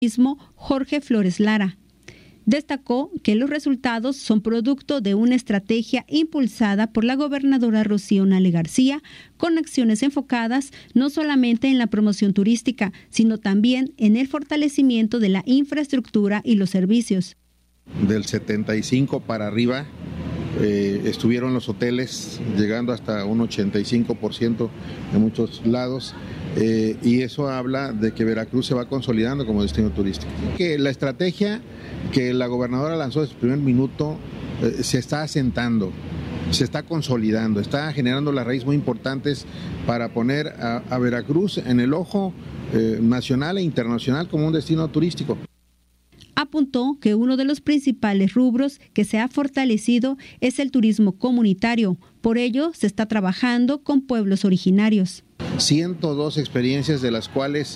Jorge Flores Lara. Destacó que los resultados son producto de una estrategia impulsada por la gobernadora Rocío Nale García, con acciones enfocadas no solamente en la promoción turística, sino también en el fortalecimiento de la infraestructura y los servicios. Del 75 para arriba estuvieron los hoteles, llegando hasta un 85% en muchos lados. Y eso habla de que Veracruz se va consolidando como destino turístico. Que la estrategia que la gobernadora lanzó desde el primer minuto se está asentando, se está consolidando, está generando las raíces muy importantes para poner a Veracruz en el ojo nacional e internacional como un destino turístico. Apuntó que uno de los principales rubros que se ha fortalecido es el turismo comunitario. Por ello, se está trabajando con pueblos originarios. 102 experiencias, de las cuales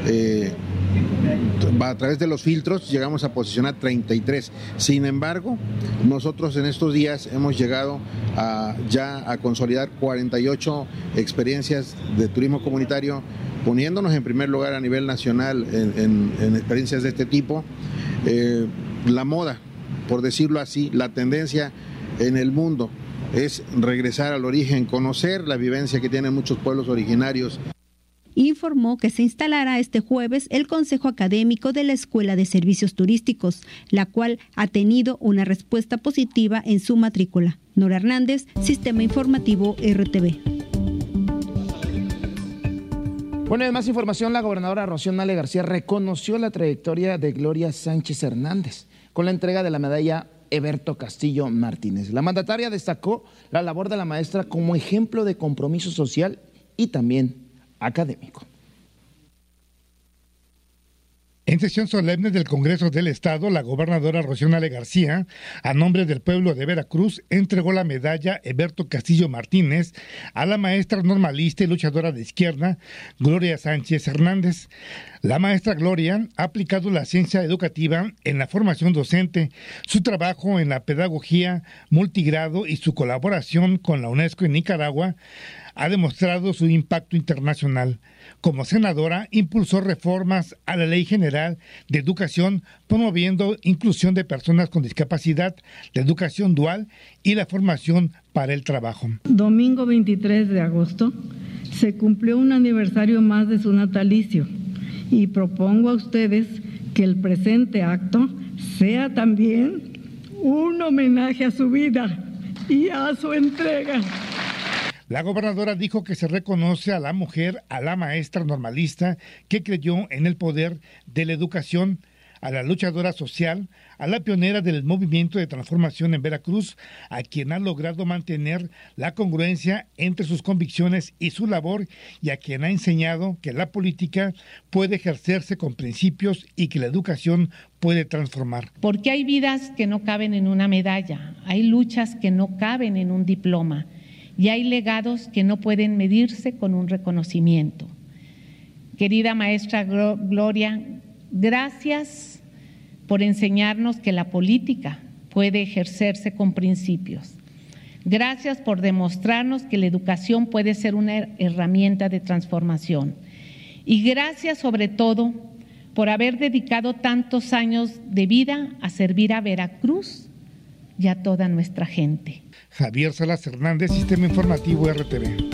a través de los filtros llegamos a posicionar 33. Sin embargo, nosotros en estos días hemos llegado ya a consolidar 48 experiencias de turismo comunitario, poniéndonos en primer lugar a nivel nacional en experiencias de este tipo. La moda, por decirlo así, la tendencia en el mundo es regresar al origen, conocer la vivencia que tienen muchos pueblos originarios. Informó que se instalará este jueves el Consejo Académico de la Escuela de Servicios Turísticos, la cual ha tenido una respuesta positiva en su matrícula. Nora Hernández, Sistema Informativo RTV. Bueno, en más información, la gobernadora Rocío Nale García reconoció la trayectoria de Gloria Sánchez Hernández con la entrega de la medalla Eberto Castillo Martínez. La mandataria destacó la labor de la maestra como ejemplo de compromiso social y también académico. En sesión solemne del Congreso del Estado, la gobernadora Rocío Nale García, a nombre del pueblo de Veracruz, entregó la medalla Eberto Castillo Martínez a la maestra normalista y luchadora de izquierda, Gloria Sánchez Hernández. La maestra Gloria ha aplicado la ciencia educativa en la formación docente, su trabajo en la pedagogía multigrado y su colaboración con la UNESCO en Nicaragua ha demostrado su impacto internacional. Como senadora, impulsó reformas a la Ley General de Educación, promoviendo inclusión de personas con discapacidad, la educación dual y la formación para el trabajo. Domingo 23 de agosto se cumplió un aniversario más de su natalicio y propongo a ustedes que el presente acto sea también un homenaje a su vida y a su entrega. La gobernadora dijo que se reconoce a la mujer, a la maestra normalista que creyó en el poder de la educación, a la luchadora social, a la pionera del movimiento de transformación en Veracruz, a quien ha logrado mantener la congruencia entre sus convicciones y su labor, y a quien ha enseñado que la política puede ejercerse con principios y que la educación puede transformar. Porque hay vidas que no caben en una medalla, hay luchas que no caben en un diploma, y hay legados que no pueden medirse con un reconocimiento. Querida maestra Gloria, gracias por enseñarnos que la política puede ejercerse con principios. Gracias por demostrarnos que la educación puede ser una herramienta de transformación. Y gracias sobre todo por haber dedicado tantos años de vida a servir a Veracruz y a toda nuestra gente. Javier Salas Hernández, Sistema Informativo RTV.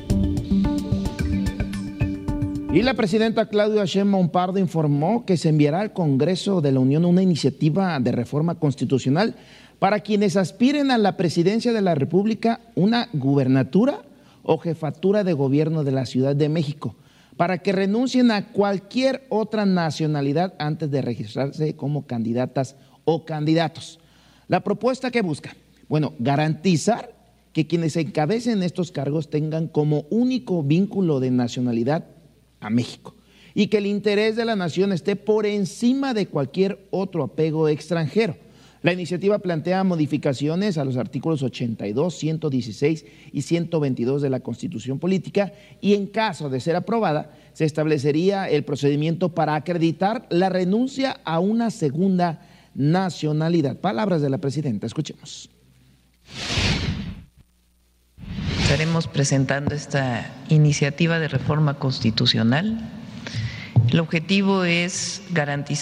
Y la presidenta Claudia Sheinbaum Pardo informó que se enviará al Congreso de la Unión una iniciativa de reforma constitucional para quienes aspiren a la presidencia de la República, una gubernatura o jefatura de gobierno de la Ciudad de México, para que renuncien a cualquier otra nacionalidad antes de registrarse como candidatas o candidatos. La propuesta que busca, garantizar que quienes encabecen estos cargos tengan como único vínculo de nacionalidad a México y que el interés de la nación esté por encima de cualquier otro apego extranjero. La iniciativa plantea modificaciones a los artículos 82, 116 y 122 de la Constitución Política y en caso de ser aprobada se establecería el procedimiento para acreditar la renuncia a una segunda nacionalidad. Palabras de la presidenta, escuchemos. Estaremos presentando esta iniciativa de reforma constitucional, El objetivo es garantizar